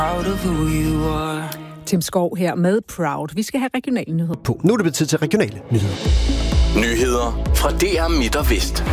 Tim Skov her med Proud. Vi skal have regionale nyheder på. Nu er det blevet tid til regionale nyheder. Nyheder fra DR Midt og Vest.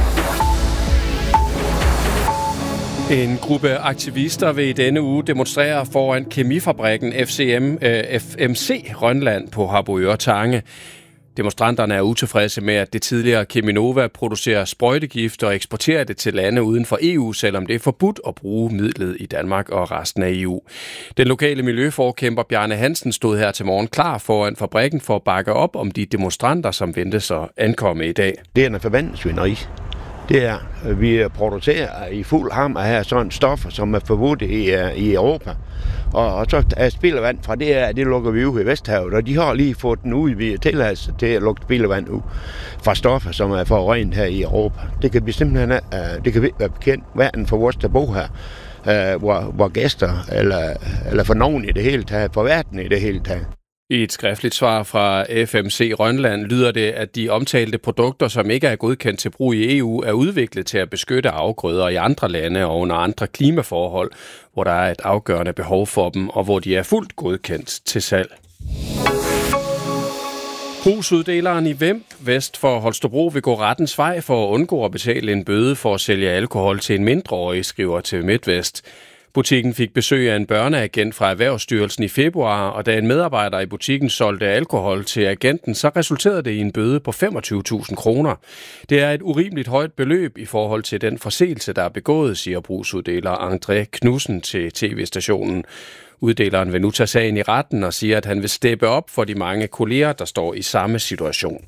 En gruppe aktivister vil i denne uge demonstrere foran kemifabrikken FMC Rønland på Harboøre Tange. Demonstranterne er utilfredse med, at det tidligere Cheminova producerer sprøjtegift og eksporterer det til lande uden for EU, selvom det er forbudt at bruge midlet i Danmark og resten af EU. Den lokale miljøforkæmper Bjarne Hansen stod her til morgen klar foran fabrikken for at bakke op om de demonstranter, som ventes at ankomme i dag. Det er en forvandlingsvineri. Det er, vi producerer i fuld hammer her sådan stoffer, som er forbudt i Europa. Og så er spildevand fra det lukker vi ud i Vesthavet, og de har lige fået den udvidet tilladelse til at lukke spildevand ud fra stoffer, som er forurenet her i Europa. Det kan vi simpelthen det kan vi være bekendt, hverken for vores, der bor her, hvor gæster, eller for nogen i det hele taget, for verden i det hele taget. I et skriftligt svar fra FMC Rønland lyder det, at de omtalte produkter, som ikke er godkendt til brug i EU, er udviklet til at beskytte afgrøder i andre lande og under andre klimaforhold, hvor der er et afgørende behov for dem, og hvor de er fuldt godkendt til salg. Brugsuddeleren i Vemb vest for Holstebro vil gå rettens vej for at undgå at betale en bøde for at sælge alkohol til en mindreårig, skriver TV MidtVest. Butikken fik besøg af en børneagent fra Erhvervsstyrelsen i februar, og da en medarbejder i butikken solgte alkohol til agenten, så resulterede det i en bøde på 25.000 kroner. Det er et urimeligt højt beløb i forhold til den forseelse, der er begået, siger brugsuddeler André Knudsen til tv-stationen. Uddeleren vil nu tage sagen i retten og siger, at han vil steppe op for de mange kolleger, der står i samme situation.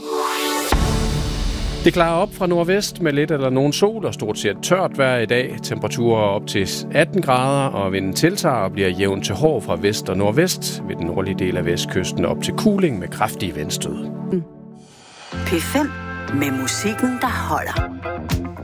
Det klarer op fra nordvest med lidt eller nogen sol og stort set tørt vejr i dag. Temperaturer op til 18 grader, og vinden tiltager og bliver jævn til hård fra vest og nordvest. Ved den nordlige del af vestkysten op til kuling med kraftige vindstød. P5 med musikken, der holder.